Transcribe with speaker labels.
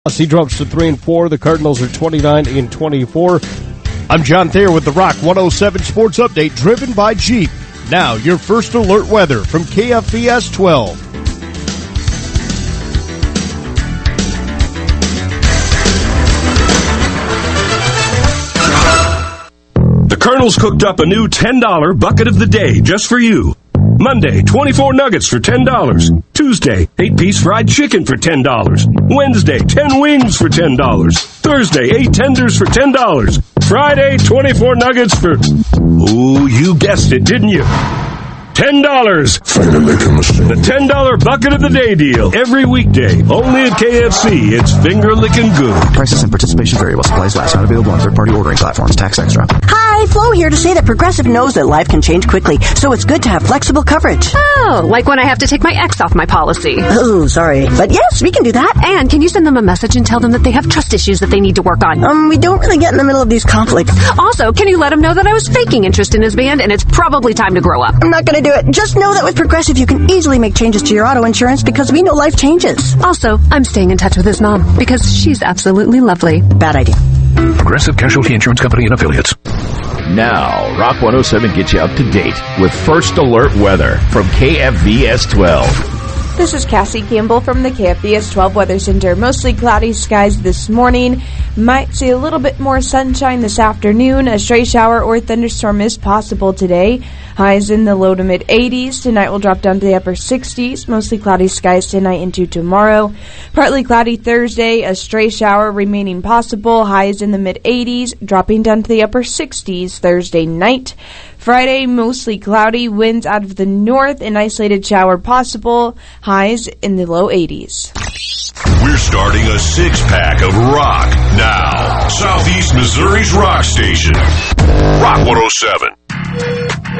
Speaker 1: He drops to 3-4. The Cardinals are 29-24. I'm John Thayer with the Rock 107 Sports Update, driven by Jeep. Now, your first alert weather from KFVS 12.
Speaker 2: The Colonel's cooked up a new $10 bucket of the day just for you. Monday, 24 nuggets for $10. Tuesday, 8-piece fried chicken for $10. Wednesday, 10 wings for $10. Thursday, 8 tenders for $10. Friday, 24 nuggets for... Ooh, you guessed it, didn't you? $10. The $10 bucket of the day deal. Every weekday. Only at KFC. It's finger-licking good.
Speaker 3: Prices and participation vary while supplies last. Not available on third-party ordering platforms. Tax extra.
Speaker 4: Hi, Flo here to say that Progressive knows that life can change quickly, so it's good to have flexible coverage.
Speaker 5: Oh, like when I have to take my ex off my policy.
Speaker 4: Oh, sorry. But yes, we can do that.
Speaker 5: And can you send them a message and tell them that they have trust issues that they need to work on?
Speaker 4: We don't really get in the middle of these conflicts.
Speaker 5: Also, can you let them know that I was faking interest in his band and it's probably time to grow up?
Speaker 4: I'm not going to do it. Just know that with Progressive, you can easily make changes to your auto insurance because we know life changes.
Speaker 5: Also, I'm staying in touch with his mom because she's absolutely lovely.
Speaker 4: Bad idea.
Speaker 6: Progressive Casualty Insurance Company and Affiliates.
Speaker 7: Now, Rock 107 gets you up to date with First Alert Weather from KFVS 12.
Speaker 8: This is Cassie Campbell from the KFVS 12 Weather Center. Mostly cloudy skies this morning. Might see a little bit more sunshine this afternoon. A stray shower or thunderstorm is possible today. Highs in the low to mid 80s. Tonight will drop down to the upper 60s. Mostly cloudy skies tonight into tomorrow. Partly cloudy Thursday. A stray shower remaining possible. Highs in the mid 80s. Dropping down to the upper 60s Thursday night. Friday, mostly cloudy, winds out of the north, an isolated shower possible, highs in the low 80s.
Speaker 2: We're starting a six-pack of rock now. Southeast Missouri's rock station. Rock 107.